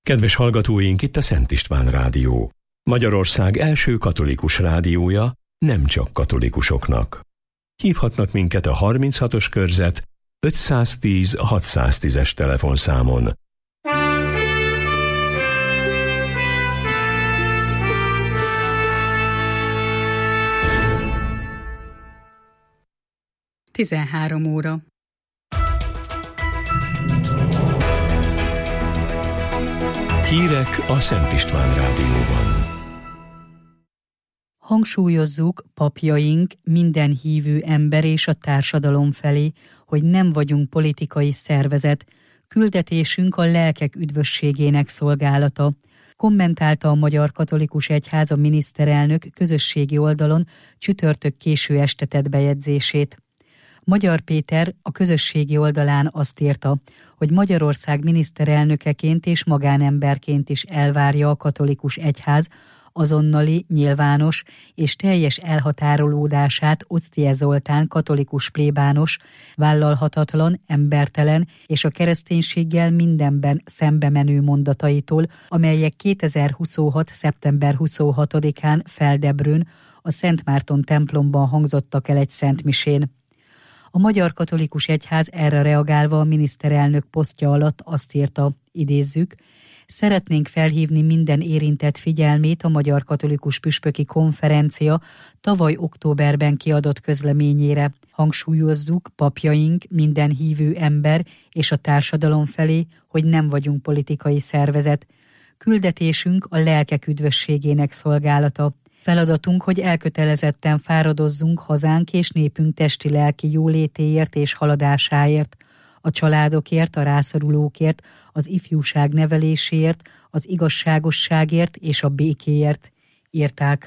Kedves hallgatóink, itt a Szent István Rádió. Magyarország első katolikus rádiója, nem csak katolikusoknak. Hívhatnak minket a 36-os körzet 510 610-es telefonszámon. Tizenhárom óra. Hírek a Szent István Rádióban. Hangsúlyozzuk, papjaink, minden hívő ember és a társadalom felé, hogy nem vagyunk politikai szervezet, küldetésünk a lelkek üdvösségének szolgálata, kommentálta a Magyar Katolikus Egyház a miniszterelnök közösségi oldalon csütörtök késő este tett bejegyzését. Magyar Péter a közösségi oldalán azt írta, hogy Magyarország miniszterelnökeként és magánemberként is elvárja a katolikus egyház azonnali, nyilvános és teljes elhatárolódását Osztie Zoltán katolikus plébános, vállalhatatlan, embertelen és a kereszténységgel mindenben szembe menő mondataitól, amelyek 2026. szeptember 26-án Feldebrőn, a Szent Márton templomban hangzottak el egy szentmisén. A Magyar Katolikus Egyház erre reagálva a miniszterelnök posztja alatt azt írta, idézzük, szeretnénk felhívni minden érintett figyelmét a Magyar Katolikus Püspöki Konferencia tavaly októberben kiadott közleményére. Hangsúlyozzuk, papjaink, minden hívő ember és a társadalom felé, hogy nem vagyunk politikai szervezet. Küldetésünk a lelkek üdvösségének szolgálata. Feladatunk, hogy elkötelezetten fáradozzunk hazánk és népünk testi-lelki jólétéért és haladásáért, a családokért, a rászorulókért, az ifjúság neveléséért, az igazságosságért és a békéért, írták.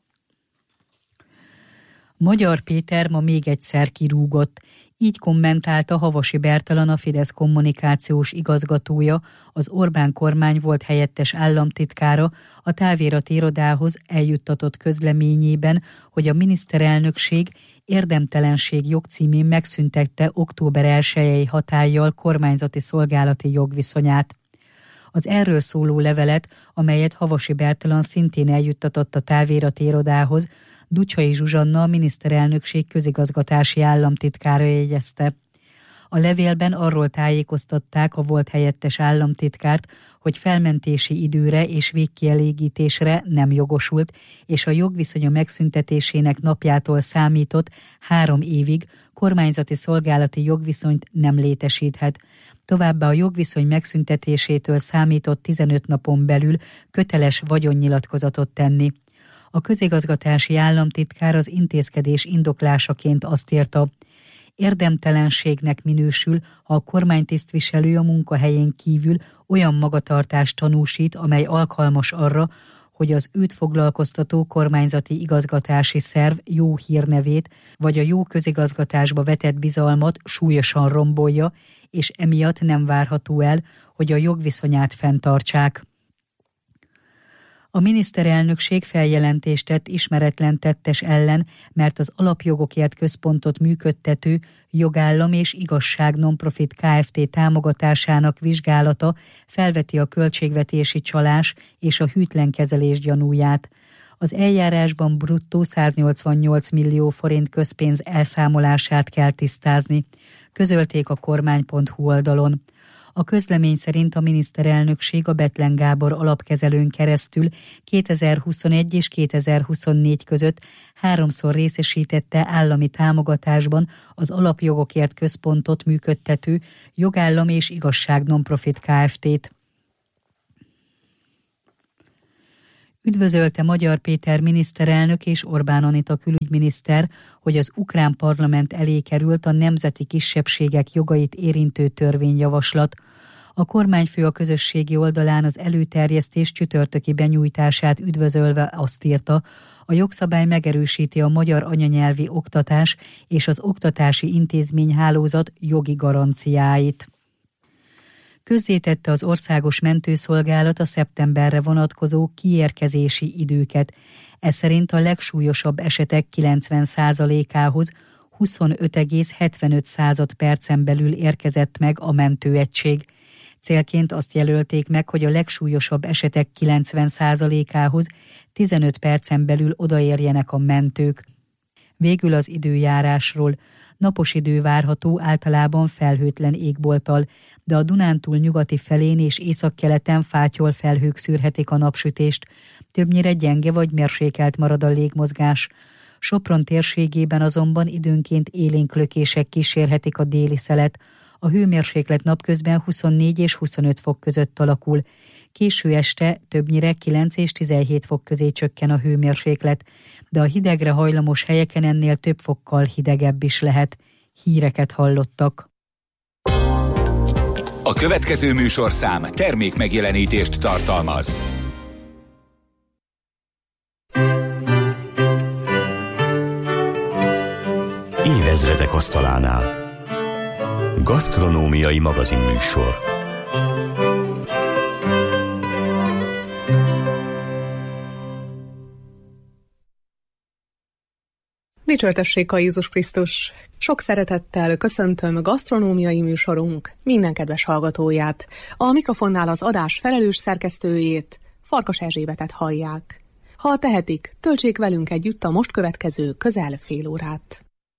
Magyar Péter ma még egyszer kirúgott. Így kommentálta Havasi Bertalan, a Fidesz kommunikációs igazgatója, az Orbán kormány volt helyettes államtitkára a távirati irodához eljuttatott közleményében, hogy a miniszterelnökség érdemtelenség jogcímén megszüntette október 1-i hatállyal kormányzati szolgálati jogviszonyát. Az erről szóló levelet, amelyet Havasi Bertalan szintén eljuttatott a távirati irodához, Ducsai Zsuzsanna, a miniszterelnökség közigazgatási államtitkára jegyezte. A levélben arról tájékoztatták a volt helyettes államtitkárt, hogy felmentési időre és végkielégítésre nem jogosult, és a jogviszonya megszüntetésének napjától számított 3 évig kormányzati szolgálati jogviszonyt nem létesíthet. Továbbá a jogviszony megszüntetésétől számított 15 napon belül köteles vagyonnyilatkozatot tenni. A közigazgatási államtitkár az intézkedés indoklásaként azt írta, érdemtelenségnek minősül, ha a kormánytisztviselő a munkahelyén kívül olyan magatartást tanúsít, amely alkalmas arra, hogy az őt foglalkoztató kormányzati igazgatási szerv jó hírnevét vagy a jó közigazgatásba vetett bizalmat súlyosan rombolja, és emiatt nem várható el, hogy a jogviszonyát fenntartsák. A miniszterelnökség feljelentést tett ismeretlen tettes ellen, mert az Alapjogokért Központot működtető Jogállam és Igazság Nonprofit Kft. Támogatásának vizsgálata felveti a költségvetési csalás és a hűtlen kezelés gyanúját. Az eljárásban bruttó 188 millió forint közpénz elszámolását kell tisztázni, közölték a kormány.hu oldalon. A közlemény szerint a miniszterelnökség a Bethlen Gábor alapkezelőn keresztül 2021 és 2024 között 3-szor részesítette állami támogatásban az Alapjogokért Központot működtető Jogállam és Igazság Nonprofit Kft-t. Üdvözölte Magyar Péter miniszterelnök és Orbán Anita külügyminiszter, hogy az ukrán parlament elé került a nemzeti kisebbségek jogait érintő törvényjavaslat. A kormányfő a közösségi oldalán az előterjesztés csütörtöki benyújtását üdvözölve azt írta, a jogszabály megerősíti a magyar anyanyelvi oktatás és az oktatási intézményhálózat jogi garanciáit. Közzétette az Országos Mentőszolgálat a szeptemberre vonatkozó kiérkezési időket. Ez szerint a legsúlyosabb esetek 90%-ához 25,75 percen belül érkezett meg a mentőegység. Célként azt jelölték meg, hogy a legsúlyosabb esetek 90%-ához 15 percen belül odaérjenek a mentők. Végül az időjárásról. Napos idő várható, általában felhőtlen égbolttal, de a Dunántúl nyugati felén és északkeleten fátyol felhők szűrhetik a napsütést. Többnyire gyenge vagy mérsékelt marad a légmozgás. Sopron térségében azonban időnként élénk lökések kísérhetik a déli szelet. A hőmérséklet napközben 24 és 25 fok között alakul. Késő este többnyire 9 és 17 fok közé csökken a hőmérséklet, de a hidegre hajlamos helyeken ennél több fokkal hidegebb is lehet. Híreket hallottak. A következő műsorszám termékmegjelenítést tartalmaz. Évezredek asztalánál. Gasztronómiai magazinműsor. Dicsértessék a Jézus Krisztus! Sok szeretettel köszöntöm gasztronómiai műsorunk minden kedves hallgatóját. A mikrofonnál az adás felelős szerkesztőjét, Farkas Erzsébetet hallják. Ha tehetik, töltsék velünk együtt a most következő közel fél órát.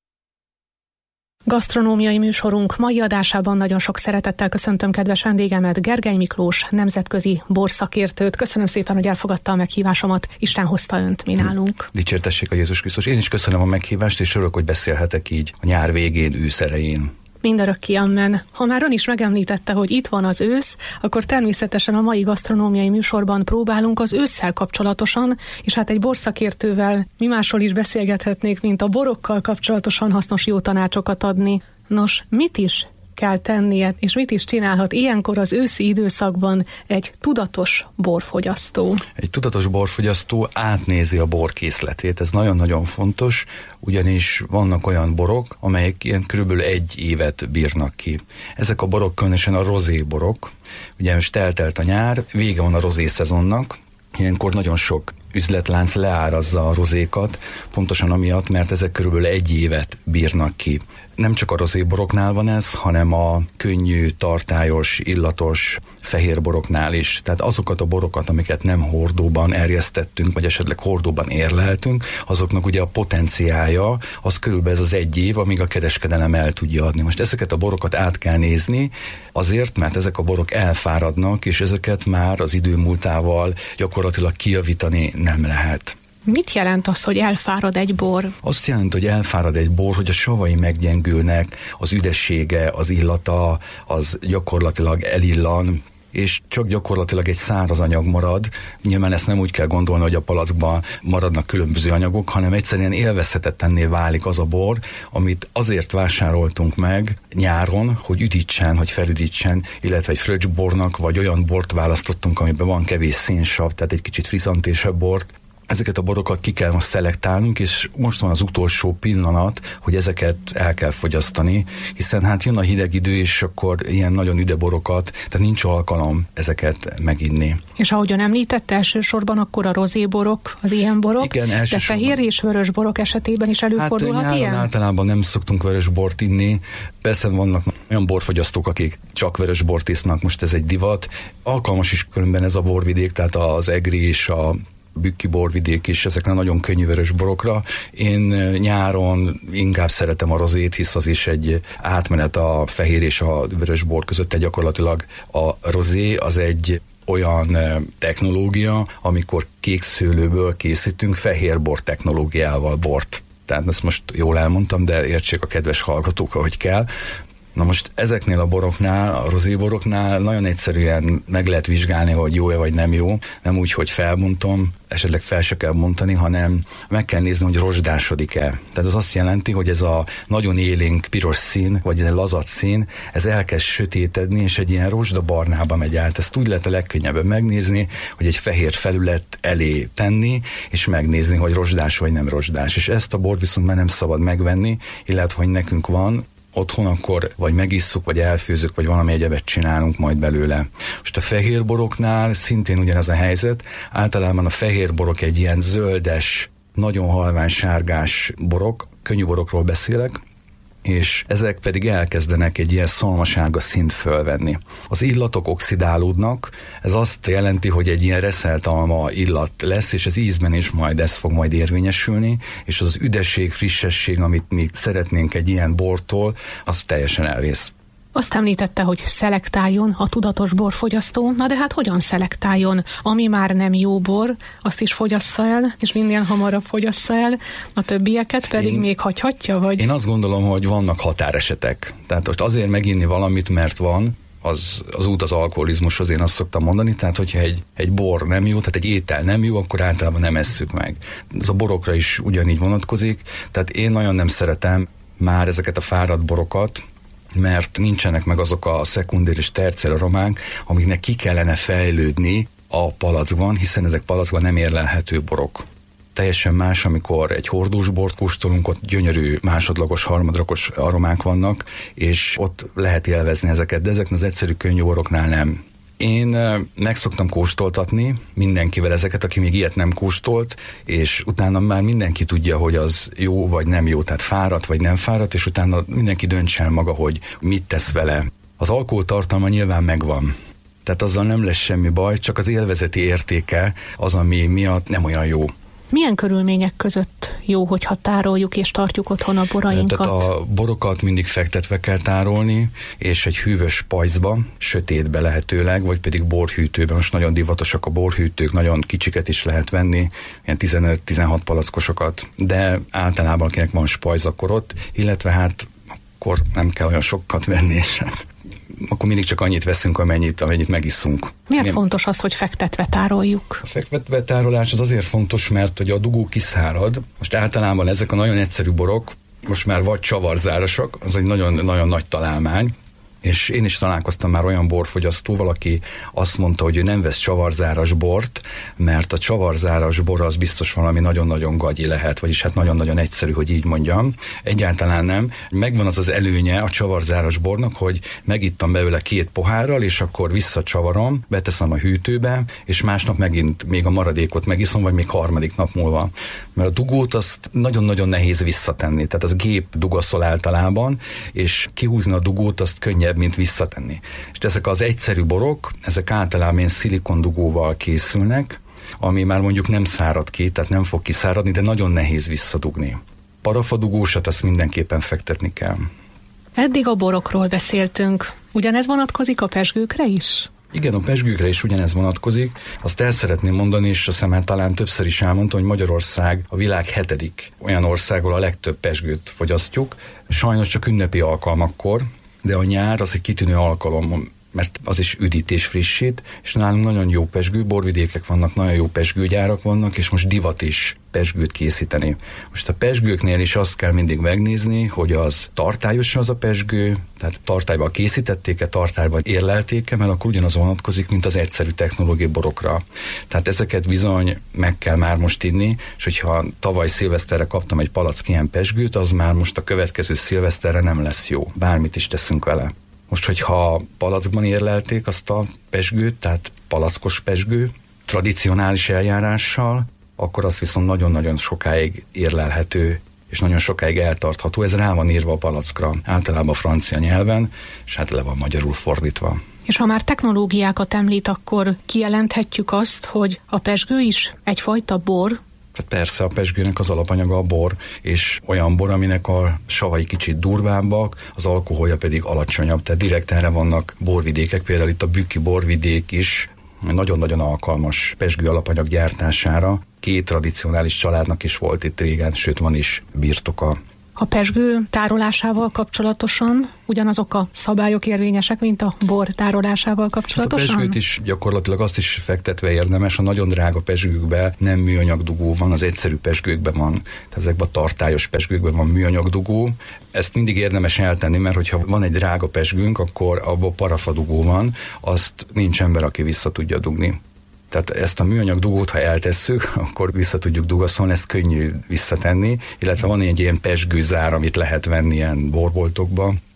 Gasztronómiai műsorunk mai adásában nagyon sok szeretettel köszöntöm kedves vendégemet, Gergely Miklós, nemzetközi borszakértőt. Köszönöm szépen, hogy elfogadta a meghívásomat. Isten hozta önt mi nálunk. Dicsértessék a Jézus Krisztus. Én is köszönöm a meghívást, és örülök, hogy beszélhetek így a nyár végén, ősz elején. Mindörökké amen. Ha már ön is megemlítette, hogy itt van az ősz, akkor természetesen a mai gasztronómiai műsorban próbálunk az ősszel kapcsolatosan, és hát egy borszakértővel mi másról is beszélgethetnék, mint a borokkal kapcsolatosan hasznos jó tanácsokat adni. Nos, mit is kell tennie, és mit is csinálhat ilyenkor az őszi időszakban egy tudatos borfogyasztó? Egy tudatos borfogyasztó átnézi a borkészletét, ez nagyon-nagyon fontos, ugyanis vannak olyan borok, amelyek ilyen körülbelül 1 évet bírnak ki. Ezek a borok különösen a rozé borok, ugye most eltelt a nyár, vége van a rozé szezonnak, ilyenkor nagyon sok üzletlánc leárazza a rozékat, pontosan amiatt, mert ezek körülbelül 1 évet bírnak ki. Nem csak a rozéboroknál van ez, hanem a könnyű, tartályos, illatos fehérboroknál is. Tehát azokat a borokat, amiket nem hordóban erjesztettünk, vagy esetleg hordóban érleltünk, azoknak ugye a potenciálja, az körülbelül ez az 1 év, amíg a kereskedelem el tudja adni. Most ezeket a borokat át kell nézni, azért, mert ezek a borok elfáradnak, és ezeket már az idő múltával gyakorlatilag kijavítani nem lehet. Mit jelent az, hogy elfárad egy bor? Azt jelent, hogy elfárad egy bor, hogy a savai meggyengülnek, az üdessége, az illata, az gyakorlatilag elillan, és csak gyakorlatilag egy száraz anyag marad. Nyilván ezt nem úgy kell gondolni, hogy a palackban maradnak különböző anyagok, hanem egyszerűen élvezhetetlenné válik az a bor, amit azért vásároltunk meg nyáron, hogy üdítsen, hogy felüdítsen, illetve egy fröccsbornak, vagy olyan bort választottunk, amiben van kevés szénsav, tehát egy kicsit friszantésebb bort. Ezeket a borokat ki kell most szelektálnunk, és most van az utolsó pillanat, hogy ezeket el kell fogyasztani, hiszen hát jön a hideg idő, és akkor ilyen nagyon üde borokat, tehát nincs alkalom ezeket meginni. És ahogyan említette, elsősorban akkor a rozéborok, az ilyen borok, igen, de fehér és vörös borok esetében is előfordulhat hát, ilyen? Általában nem szoktunk vörös bort inni, persze vannak olyan borfogyasztók, akik csak vörös bort isznak, most ez egy divat. Alkalmas is különben ez a borvidék, tehát az egri és a bükki borvidék is, ezekre nagyon könnyű vörös borokra. Én nyáron inkább szeretem a rozét, hisz az is egy átmenet a fehér és a vörös bor között. Gyakorlatilag a rozé az egy olyan technológia, amikor kék szőlőből készítünk fehérbor technológiával bort. Tehát ezt most jól elmondtam, de értsék a kedves hallgatók, ahogy kell. Na most ezeknél a boroknál, a rozéboroknál nagyon egyszerűen meg lehet vizsgálni, hogy jó-e vagy nem jó. Nem úgy, hogy felbontom, esetleg fel se kell bontani, hanem meg kell nézni, hogy rozsdásodik-e. Tehát az azt jelenti, hogy ez a nagyon élénk piros szín, vagy egy lazac szín, ez elkezd sötétedni, és egy ilyen rozsdabarnába megy át. Ezt úgy lehet a legkönnyebben megnézni, hogy egy fehér felület elé tenni, és megnézni, hogy rozsdás vagy nem rozsdás. És ezt a bort viszont már nem szabad megvenni, illetve hogy nekünk van otthon, akkor vagy megisszuk, vagy elfőzzük, vagy valami egyebet csinálunk majd belőle. Most a fehérboroknál szintén ugyanez a helyzet. Általában a fehérborok egy ilyen zöldes, nagyon halvány sárgás borok, könnyű borokról beszélek, és ezek pedig elkezdenek egy ilyen szalmasárga színt fölvenni. Az illatok oxidálódnak, ez azt jelenti, hogy egy ilyen reszelt alma illat lesz, és az ízben is majd ez fog majd érvényesülni, és az üdesség, frissesség, amit mi szeretnénk egy ilyen bortól, az teljesen elvész. Azt említette, hogy szelektáljon a tudatos borfogyasztó, na de hát hogyan szelektáljon? Ami már nem jó bor, azt is fogyassza el, és minél hamarabb fogyassza el, a többieket pedig még hagyhatja, vagy? Én azt gondolom, hogy vannak határesetek. Tehát most azért meginni valamit, mert van, az út az alkoholizmushoz, én azt szoktam mondani, tehát hogyha egy bor nem jó, tehát egy étel nem jó, akkor általában nem esszük meg. Ez a borokra is ugyanígy vonatkozik, tehát én nagyon nem szeretem már ezeket a fáradt borokat, mert nincsenek meg azok a szekundér és terciér aromák, amiknek ki kellene fejlődni a palackban, hiszen ezek palackban nem érlelhető borok. Teljesen más, amikor egy hordós bort kóstolunk, ott gyönyörű másodlagos, harmadlagos aromák vannak, és ott lehet élvezni ezeket, de ezeknek az egyszerű könnyű boroknál nem. Én meg szoktam kóstoltatni mindenkivel ezeket, aki még ilyet nem kóstolt, és utána már mindenki tudja, hogy az jó vagy nem jó, tehát fáradt vagy nem fáradt, és utána mindenki döntse el maga, hogy mit tesz vele. Az alkoholtartalma nyilván megvan, tehát azzal nem lesz semmi baj, csak az élvezeti értéke az, ami miatt nem olyan jó. Milyen körülmények között jó, hogyha tároljuk és tartjuk otthon a borainkat? Tehát a borokat mindig fektetve kell tárolni, és egy hűvös pajzba, sötétbe lehetőleg, vagy pedig borhűtőben. Most nagyon divatosak a borhűtők, nagyon kicsiket is lehet venni, ilyen 15-16 palackosokat, de általában akinek van spajz, akkor ott, illetve hát akkor nem kell olyan sokat venni, és hát akkor mindig csak annyit veszünk, amennyit megisszunk. Miért fontos az, hogy fektetve tároljuk? A fektetve tárolás az azért fontos, mert hogy a dugó kiszárad. Most általában ezek a nagyon egyszerű borok, most már vagy csavarzárasak, az egy nagyon, nagyon nagy találmány, és én is találkoztam már olyan borfogyasztóval, aki azt mondta, hogy ő nem vesz csavarzáras bort, mert a csavarzáras bor az biztos valami nagyon-nagyon gagyi lehet, vagyis hát nagyon-nagyon egyszerű, hogy így mondjam. Egyáltalán nem. Megvan az az előnye a csavarzáras bornak, hogy megittam belőle 2 pohárral, és akkor visszacsavarom, beteszem a hűtőbe, és másnap megint még a maradékot megiszom, vagy még harmadik nap múlva. Mert a dugót azt nagyon-nagyon nehéz visszatenni, tehát az gép dugaszol általában, és kihúzni a dugót azt könnyebb, mint visszatenni. És ezek az egyszerű borok, ezek általában ilyen szilikondugóval készülnek, ami már mondjuk nem szárad ki, tehát nem fog kiszáradni, de nagyon nehéz visszadugni. Parafadugósat azt mindenképpen fektetni kell. Eddig a borokról beszéltünk. Ugyanez vonatkozik a pezsgőkre is? Igen, a pezsgőkre is ugyanez vonatkozik. Azt el szeretném mondani, és azt hiszem, talán többször is elmondtam, hogy Magyarország a világ 7. olyan ország, ahol a legtöbb pezsgőt fogyasztjuk. Sajnos csak ünnepi alkalmakkor, de a nyár az egy kitűnő alkalom, mert az is üdít és frissít, és nálunk nagyon jó pezsgő, borvidékek vannak, nagyon jó pezsgőgyárak vannak, és most divat is pezsgőt készíteni. Most a pezsgőknél is azt kell mindig megnézni, hogy az tartályos az a pezsgő, tehát tartályban készítették-e, tartályban érlelték-e, mert akkor ugyanaz vonatkozik, mint az egyszerű technológiai borokra. Tehát ezeket bizony meg kell már most inni, és hogyha tavaly szilveszterre kaptam egy palack ilyen pezsgőt, az már most a következő szilveszterre nem lesz jó. Bármit is teszünk vele. Most, hogyha palackban érlelték azt a pezsgőt, tehát palackos pezsgő, tradicionális eljárással, akkor az viszont nagyon-nagyon sokáig érlelhető, és nagyon sokáig eltartható. Ez rá van írva a palackra, általában a francia nyelven, és hát le van magyarul fordítva. És ha már technológiákat említ, akkor kijelenthetjük azt, hogy a pezsgő is egyfajta bor? Tehát persze a pezsgőnek az alapanyaga a bor, és olyan bor, aminek a savai kicsit durvábbak, az alkoholja pedig alacsonyabb, tehát direkt erre vannak borvidékek, például itt a bükki borvidék is nagyon-nagyon alkalmas pezsgő alapanyag gyártására. 2 tradicionális családnak is volt itt régen, sőt van is birtoka. A pezsgő tárolásával kapcsolatosan ugyanazok a szabályok érvényesek, mint a bor tárolásával kapcsolatosan? Hát a pezsgőt is gyakorlatilag azt is fektetve érdemes, a nagyon drága pezsgőkben nem műanyag dugó van, az egyszerű pezsgőkben van, tehát ezekben a tartályos pezsgőkben van műanyag dugó. Ezt mindig érdemes eltenni, mert hogyha van egy drága pezsgőnk, akkor abban parafadugó van, azt nincs ember, aki vissza tudja dugni. Tehát ezt a műanyag dugót, ha eltesszük, akkor vissza tudjuk dugaszolni, ezt könnyű visszatenni, illetve van egy ilyen pezsgőzár, amit lehet venni ilyen borboltokba,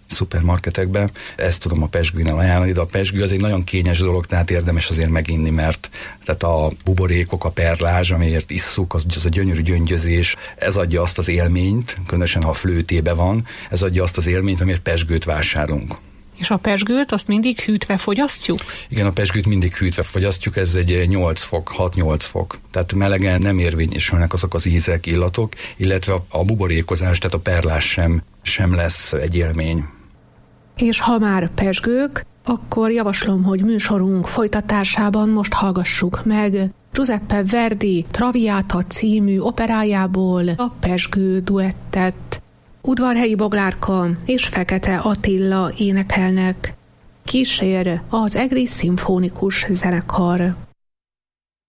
szupermarketekben. Ezt tudom a pezsgőnél ajánlani, de a pezsgő az egy nagyon kényes dolog, tehát érdemes azért meginni, mert tehát a buborékok, a perlázs, amiért isszuk, az a gyönyörű gyöngyözés, ez adja azt az élményt, különösen ha a flőtébe van, ez adja azt az élményt, amiért pezsgőt vásárolunk. És a pezsgőt azt mindig hűtve fogyasztjuk? Igen, a pezsgőt mindig hűtve fogyasztjuk, ez egy 8 fok, 6-8 fok. Tehát melegen nem érvényesülnek azok az ízek, illatok, illetve a buborékozás, tehát a perlás sem lesz egy élmény. És ha már pezsgők, akkor javaslom, hogy műsorunk folytatásában most hallgassuk meg Giuseppe Verdi Traviata című operájából a pezsgő duettet. Udvarhelyi Boglárka és Fekete Attila énekelnek. Kísér az Egri Szimfonikus Zenekar.